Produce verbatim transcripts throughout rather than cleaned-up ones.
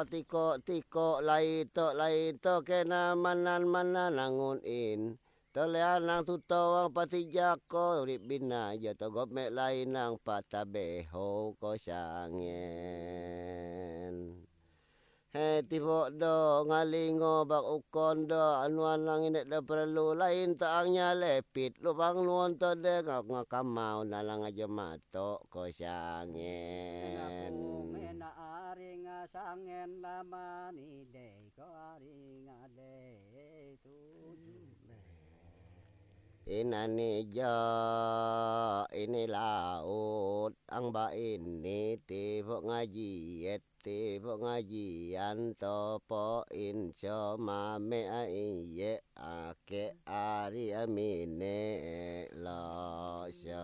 patiko-tiko lai to lai to kena manan manan nangun in tolean nang tutawang patijako urip bina jato gopmek lai nang patabeho ko sangen. He tivo do ngalingo bak ukon do anuan nang inek do perlu lain taangnya lepit lubang nuon to de ngak ngakamau nalang aja mato ko sangen. Mena aring sangen lamani de ko aring ade tujuh. Inani jo ini laut ang ba ini tivo ngaji et tivo ngajian topo inso mame aiye ake ari amine lo syo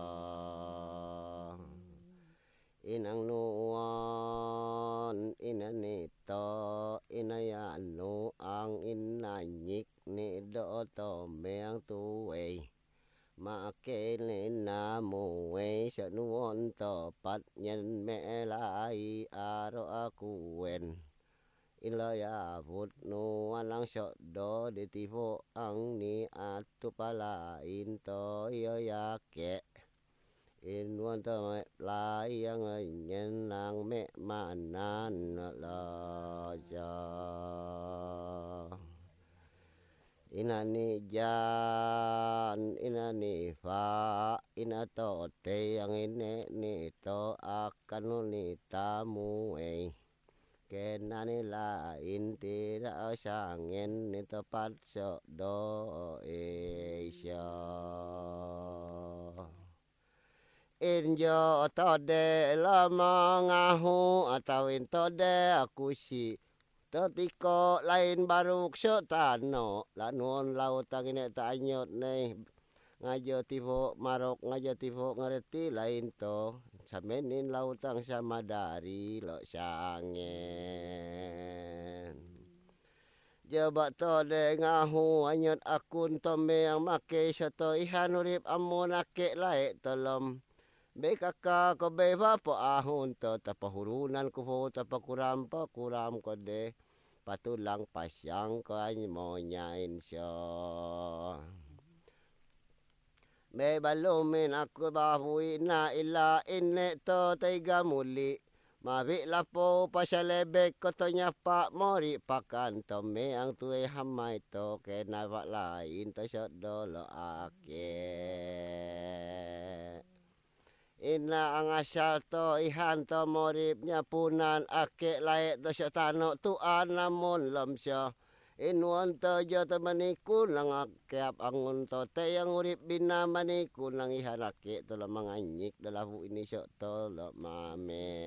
inang nuon inani to inayanu ang inanyik ni do to meang tuwei make ni namuwe sa nuon to pat nhân me lai aro akuen ilaya vut nuan lang so do di tivo ang ni atu pala into yo ya ke in nuan to me lai yang nhân nang me manan lo ja inani jan inani fa inato te yang ini ni to akan ni tamu eh kenani lain tidak sangen ni tepat so do isya injo to de lama ngahu atau into de aku si Totiko lain baru so tano lanuon laut tangine tanyot nih ngajo tivo marok ngajo tivo ngerti lain to samenin lautang sama dari lo sangen coba to de ngahu anyot akun tombe yang make soto ihan urip amun ake lae tolom be kakak ko be po ahun to tapahurunan ko po tapakuram pa kuram ko de patulang pasyang ko any mo nyain syo be balumin aku bahui na ila inne to taiga muli mavi lapo pasalebek ko to nyapa mori pakan to me ang tuwe hamay to kena wak lain to syot dolo ake ina ang asal to ihan to morip nyapunan ake laik to syatano tuan namun lom syo inuan to jo to manikun lang akeap angun to te yang urip bina manikun lang ihan ake to lo manganyik dalavu ini syok to lo mame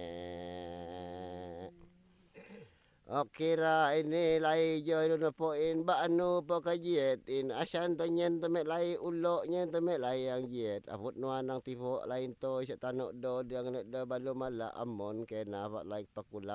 okira ini lai jo no poin ba anu po kajiet in asan to nyen to me lai ulo nyen to me lai yang jiet avut nuan nang tivo lain to sa tanok do diang nek do balu mala amon kena wak lai pakula